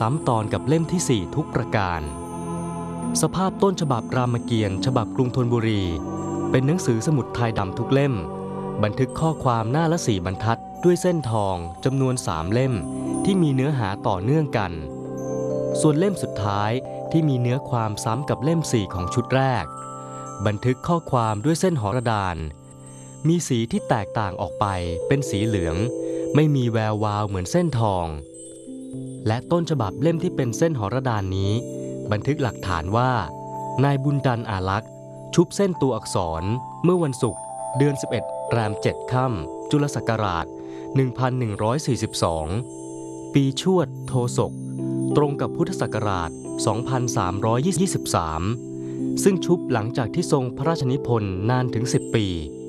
ซ้ำตอนกับเล่มที่4ทุกประการสภาพต้นฉบับรามเกียรติ์ฉบับกรุงธนบุรีเป็นหนังสือสมุดไทยดำทุกเล่มบันทึกข้อความหน้าละ4 บรรทัดด้วยเส้นทองจำนวน3 เล่มที่มีเนื้อหาต่อเนื่องกันส่วนเล่มสุดท้ายที่มีเนื้อความซ้ำกับเล่ม4ของชุดแรกบันทึกข้อความด้วยเส้นหรดานมีสีที่แตกต่างออกไปเป็นสีเหลืองไม่มีแวววาวเหมือนเส้นทองและต้นฉบับเล่มที่เป็นเส้นหรดานนี้บันทึกหลักฐานว่านายบุญดันอาลักษ์ชุบเส้นตัวอักษรเมื่อวันศุกร์เดือน11แรม7ค่ำจุลศักราช1142ปีชวดโทศกตรงกับพุทธศักราช2323ซึ่งชุบหลังจากที่ทรงพระราชนิพนธ์นานถึง10 ปี